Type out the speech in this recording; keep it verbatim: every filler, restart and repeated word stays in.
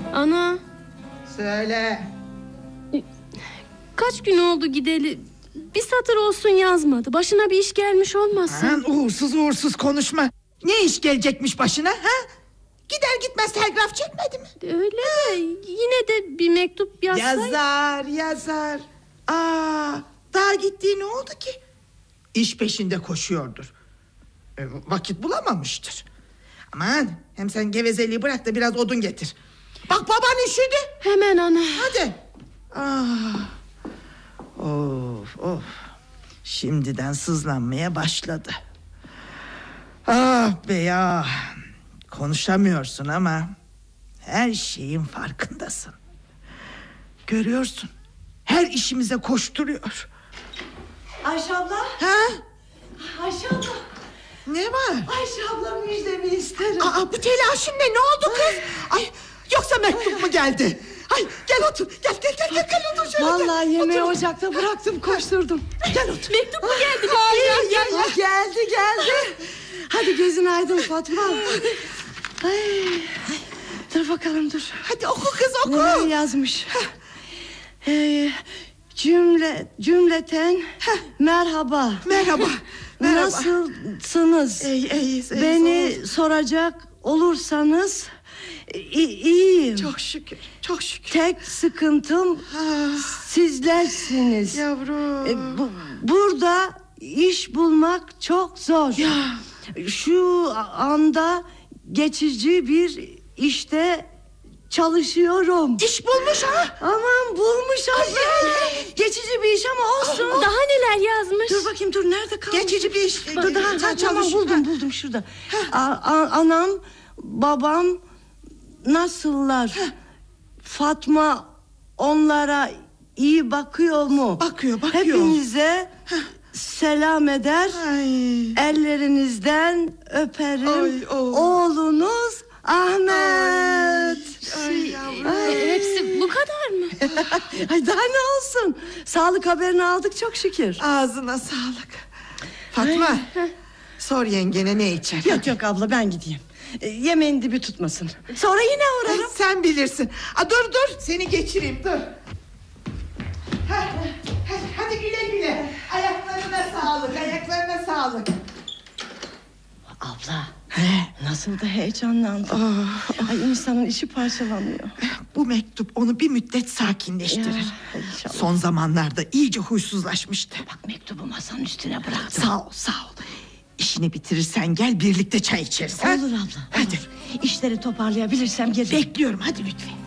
Ana. Söyle. Kaç gün oldu gideli? Bir satır olsun yazmadı. Başına bir iş gelmiş olmasın? Aman uğursuz uğursuz konuşma. Ne iş gelecekmiş başına ha? Gider gitmez telgraf çekmedi mi? Öyle de yine de bir mektup yazsaydı. Yazar yazar. Aa, daha gittiği ne oldu ki? İş peşinde koşuyordur. E, vakit bulamamıştır. Aman hem sen gevezeliği bırak da biraz odun getir. Bak baban üşüdü. Hemen ana. Hadi. Ah. Of of. Şimdiden sızlanmaya başladı. Ah be ya. Konuşamıyorsun ama her şeyin farkındasın. Görüyorsun. Her işimize koşturuyor. Ayşe abla. Ha? Ayşe abla. Ne var? Ayşe abla müjdemi isterim. Aa, bu telaşın ne? Ne oldu kız? Ay, yoksa mektup mu geldi? Ay, gel otur. Gel gel gel gel, gel otur şöyle. Vallahi gel. yemeği Otur. ocakta bıraktım, koşturdum. Gel otur. Mektup mu geldi? Hayır, ya, ya. geldi geldi. Hadi gözün aydın Fatma. Ay, ay. Dur bakalım dur. Hadi oku kız oku. Neler yazmış? Ee, cümle cümleten merhaba. Merhaba. Merhaba. Nasılsınız? İyi, iyiyiz, iyiyiz, Beni oğlum. soracak olursanız i- iyiyim. Çok şükür. Çok şükür. Tek sıkıntım Ah, sizlersiniz. yavrum. E, bu, burada iş bulmak çok zor. Ya. Şu anda geçici bir işte çalışıyorum. İş bulmuş ha. Aman bulmuş abla. Geçici bir iş ama olsun. Daha neler yazmış? Dur bakayım dur nerede kalmış? Geçici bir iş. Dur daha Sen ha, tamam çalış. buldum Ha. buldum şurada. A- a- anam babam nasıllar? Fatma onlara iyi bakıyor mu? Bakıyor, bakıyor. Hepinize selam eder. Ay. Ellerinizden öperim. Ay, oğlum. Oğlunuz Ahmet. Ay yavrum. E, hepsi bu kadar mı? Ay daha ne olsun? Sağlık haberini aldık çok şükür. Ağzına sağlık. Fatma, sor yengene ne içer. Yok yok abla ben gideyim. E, yemeğin dibi tutmasın. Sonra yine Ay, uğrarım. sen bilirsin. Aa, dur dur seni geçireyim dur. Ha, hadi, hadi güle güle. Ayaklarına sağlık, ayaklarına sağlık. Abla nasıl da heyecanlandım. Ay insanın işi parçalanıyor. Bu mektup onu bir müddet sakinleştirir. Ya, inşallah. Son zamanlarda iyice huysuzlaşmıştı. Bak mektubu masanın üstüne bıraktım. Sağ ol, sağ ol. İşini bitirirsen gel birlikte çay içeriz. ha? Olur abla. Hadi. Olur. İşleri toparlayabilirsem gelirim. Bekliyorum hadi lütfen.